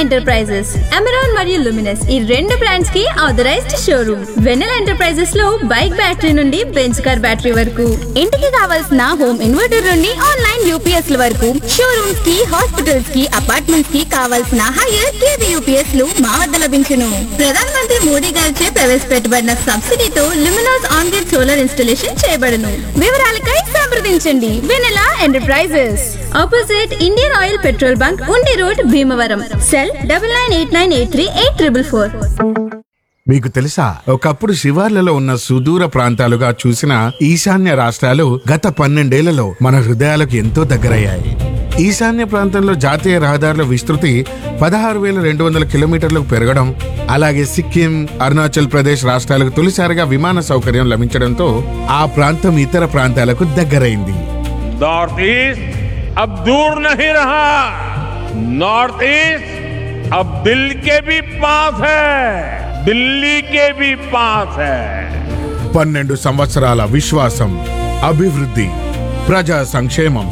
Enterprises, Amaron మరియు Luminous ఈ రెండు బ్రాండ్స్ కి ఆథరైజ్డ్ షోరూమ్. వెన్నెల ఎంటర్ప్రైజెస్ లో బైక్ బ్యాటరీ నుండి బెంచ్ కార్ బ్యాటరీ వరకు, ఇంటికి కావాల్సిన హోమ్ ఇన్వర్టర్ నుండి ఆన్లైన్ యూపీఎస్ ల వరకు, షోరూమ్స్ కి, హాస్పిటల్స్ కి, అపార్ట్మెంట్స్ కి కావాల్సిన హైయర్ కేవీ యూపీఎస్ లు మా వద్ద లభించును. ప్రధానమంత్రి మోడీ గారిచే ప్రవేశపెట్టబడిన సబ్సిడీతో Luminous on grid solar installation చేయబడును. వివరాలకై సంప్రదించండి వెన్నెల enterprises, opposite Indian oil petrol bunk, ఉండి రోడ్, భీమవరం. సెల్ 9989838444. మీకు తెలుసా, ఒకప్పుడు శివార్లలో ఉన్న సుదూర ప్రాంతాలుగా చూసిన ఈశాన్య రాష్ట్రాలు గత 12 ఏళ్లలో మన హృదయాలకు ఎంతో దగ్గరయ్యాయి. ఈశాన్య ప్రాంతంలో జాతీయ రహదారుల విస్తృతి 16,200 కిలోమీటర్లకు పెరగడం, అలాగే సిక్కిం, అరుణాచల్ ప్రదేశ్ రాష్ట్రాలకు తొలిసారిగా విమాన సౌకర్యం లభించడంతో ఆ ప్రాంతం ఇతర ప్రాంతాలకు దగ్గరైంది. नॉर्थ ईस्ट अब दूर नहीं रहा, नॉर्थ ईस्ट अब दिल के भी पास है, दिल्ली के भी पास है. 12 సంవత్సరాల విశ్వాసం, అభివృద్ధి, ప్రజా సంక్షేమం.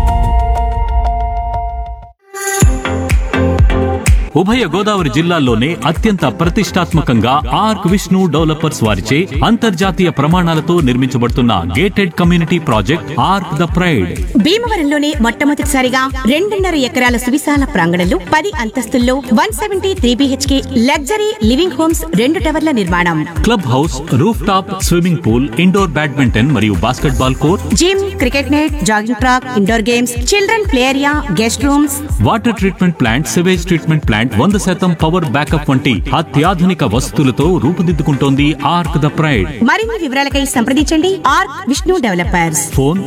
ఉభయ గోదావరి జిల్లాల్లోనే అత్యంత ప్రతిష్టాత్మకంగా ఆర్క్ విష్ణు డెవలపర్స్ వారిచే అంతర్జాతీయ ప్రమాణాలతో నిర్మించబడుతున్న gated community project arc the pride. భీమవరంలోనే మొట్టమొదటిసారిగా 2.5 ఎకరాల సువిశాల ప్రాంగణంలో 10 అంతస్తుల్లో 173 BHK లగ్జరీ లివింగ్ హోమ్స్, 2 టవర్ల నిర్మాణం. Club house, roof top swimming pool, indoor badminton మరియు basketball court, gym, cricket net, jogging track, indoor games, children play area, guest rooms, water treatment plant, sewage treatment plant, 100% power backup వంటి అత్యాధునిక వసతులతో రూపుదిద్దుకుంటోంది arc the pride. మరిన్ని వివరాలకై సంప్రదించండి arc Vishnu developers. Phone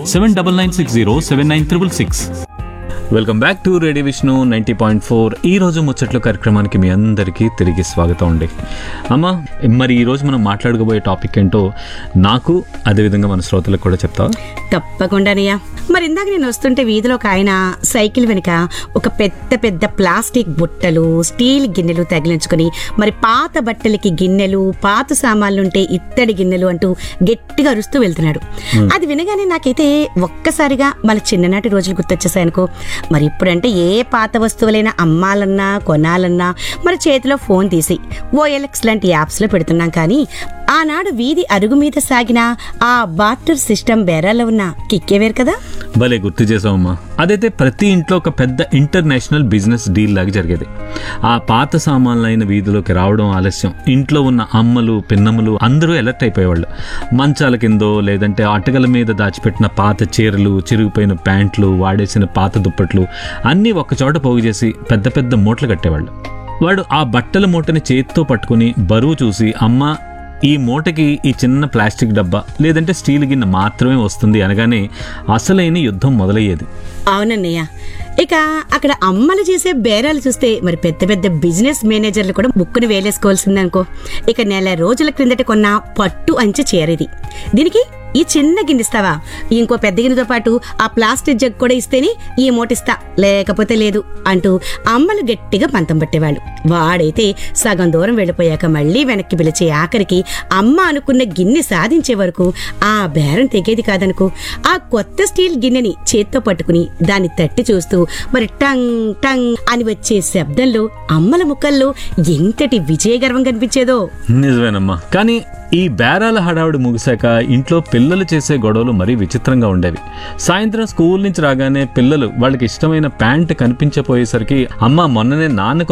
7996079666. Welcome back to radio Vishnu 90.4. ఈ రోజు ముచ్చట్లు కార్యక్రమానికి మీ అందరికీ తిరిగి స్వాగతం అండి. అమ్మ, మరి ఈ రోజు మనం మాట్లాడుకోబోయే టాపిక్ ఏంటో నాకు, అదేవిధంగా మన శ్రోతలకు కూడా చెప్తావా? తప్పకుండానయ్యా. మరి ఇందాక నేను వస్తుంటే వీధిలో ఒక ఆయన సైకిల్ వెనుక ఒక పెద్ద పెద్ద ప్లాస్టిక్ బుట్టలు, స్టీల్ గిన్నెలు తగిలించుకుని, మరి పాత బట్టలకి గిన్నెలు, పాత సామాన్లుంటే ఇత్తడి గిన్నెలు అంటూ గట్టిగా అరుస్తూ వెళ్తున్నాడు. అది వినగానే నాకైతే ఒక్కసారిగా మన చిన్ననాటి రోజులు గుర్తొచ్చేసాయనుకో. మరి ఇప్పుడంటే ఏ పాత వస్తువులైనా అమ్మాలన్నా కొనాలన్నా మరి చేతిలో ఫోన్ తీసి OLX లాంటి యాప్స్లో పెడుతున్నాం. కానీ ఆనాడు వీధి అరుగు మీద సాగిన ఆ బార్టర్ సిస్టమ్ బేరాల్లో ఉన్న కిక్కే వేరు కదా. భలే గుర్తు చేసావమ్మా. అదైతే ప్రతి ఇంట్లో ఒక పెద్ద ఇంటర్నేషనల్ బిజినెస్ డీల్ లాగా జరిగేది. ఆ పాత సామాన్లైన వీధిలోకి రావడం ఆలస్యం. ఇంట్లో ఉన్న అమ్మలు, పిన్నమ్మలు అందరూ అలర్ట్ అయిపోయేవాళ్ళు. మంచాల కిందో లేదంటే అటకల మీద దాచిపెట్టిన పాత చీరలు, చిరిగిపోయిన ప్యాంట్లు, వాడేసిన పాత దుప్పట్లు అన్నీ ఒక్కచోట పోగు చేసి పెద్ద పెద్ద మూటలు కట్టేవాళ్ళు. వాడు ఆ బట్టల మూటని చేతితో పట్టుకుని బరువు చూసి, అమ్మ ఈ మూటకి ఈ చిన్న ప్లాస్టిక్ డబ్బా లేదంటే స్టీల్ గిన్నె మాత్రమే వస్తుంది అనగానే అసలైన యుద్ధం మొదలయ్యేది. అవునన్నయ్య. ఇక అక్కడ అమ్మలు చేసే బేరాలు చూస్తే మరి పెద్ద పెద్ద బిజినెస్ మేనేజర్లు కూడా ముక్కును వేలేసుకోవాల్సిందనుకో. ఇక నెల రోజుల క్రిందట కొన్న పట్టు అంచె చీరది, దీనికి ఈ చిన్న గిన్నెస్తావా, ఇంకో పెద్ద గిన్నెతో పాటు ఆ ప్లాస్టిక్ జగ్ కూడా ఇస్తేనే ఈ మూటిస్తా, లేకపోతే లేదు అంటూ అమ్మలు గట్టిగా పంతం పట్టేవాళ్ళు. వాడైతే సగం దూరం వెళ్ళిపోయాక మళ్లీ వెనక్కి పిలిచే ఆఖరికి అమ్మ అనుకున్న గిన్నె సాధించే వరకు ఆ బేరం తెగేది కాదనుకో. ఆ కొత్త స్టీల్ గిన్నెని చేత్తో పట్టుకుని దాన్ని తట్టి చూస్తూ మరి టంగ్ టంగ్ అని వచ్చే శబ్దంలో అమ్మల ముఖంలో ఎంతటి విజయ గర్వం కనిపించేదో. నిజమేనమ్మా. కానీ ఈ బేరాల హడావుడి ముగిశాక ఇంట్లో పిల్లలు చేసే గొడవలు మరీ విచిత్రంగా ఉండేవి. సాయంత్రం స్కూల్ నుంచి రాగానే పిల్లలు వాళ్ళకి ఇష్టమైన ప్యాంట్ కనిపించపోయేసరికి, అమ్మ మొన్ననే నాన్న